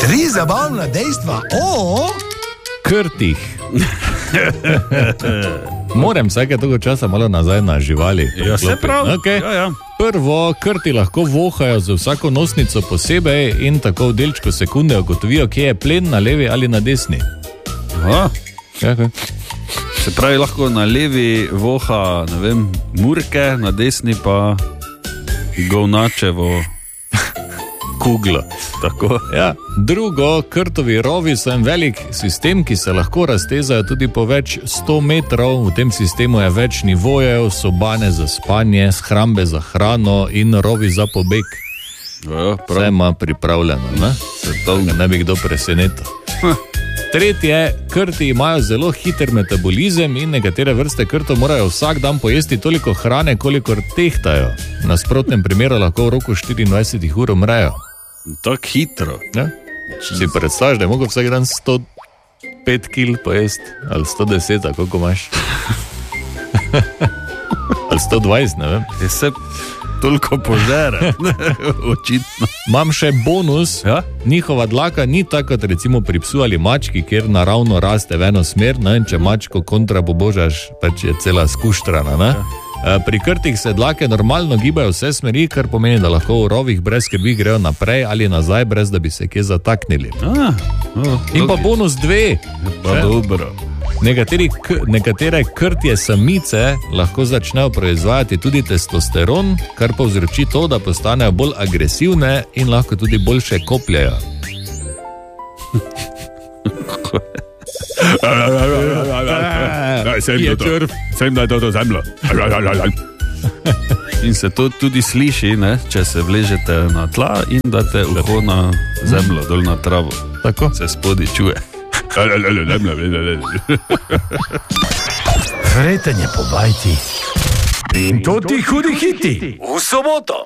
3 zabavna dejstva o krtih. Moram vsake toliko časa malo nazaj na živali. Ja, se prav. Okay. Ja. Prvo, krti lahko vohajo z vsako nosnico posebej in tako v delčku sekunde ugotovijo, kje je plen, na levi ali na desni. Aha. Okay. Se pravi, lahko na levi voha, ne vem, murke, na desni pa govnačevo kuglo. Tako. Ja. Drugo, krtovi rovi so en velik sistem, ki se lahko raztezajo tudi po več 100 metrov. V tem sistemu je več nivojev, sobane za spanje, shrambe za hrano in rovi za pobeg. Ja, vse ima pripravljeno, ne? Ne bi kdo presenetil. Tretje, krti imajo zelo hiter metabolizem in nekatere vrste krtov morajo vsak dan pojesti toliko hrane, kolikor tehtajo. V nasprotnem primeru lahko v roku 24 ur umrejo. Tako hitro. Ja? Si predstavljaš, da je mogel vsak dan 105 kil pojesti, ali 110, koliko imaš? Ali 120, ne vem. Je se toliko požere, očitno. Imam še bonus, ja? Njihova dlaka ni tako kot recimo pri psu ali mački, kjer naravno raste v eno smer, ne? Če mačko kontra pobožaš, pač je cela skuštrana, ne? Ja. Pri krtih se dlake normalno gibajo vse smeri, kar pomeni, da lahko v rovih brez skrbi grejo naprej ali nazaj, brez da bi se kje zataknili. In pa bonus 2. Pa dobro. Nekatere krtje samice lahko začnejo proizvajati tudi testosteron, kar povzroči to, da postanejo bolj agresivne in lahko tudi boljše kopljajo. Sem da je to zemljo. In se to tudi sliši, ne? Če se vležete na tla in date uho na zemljo, dol na travo. Tako se spodi čuje. Hretenje po bajti. In to ti hudi hiti. V soboto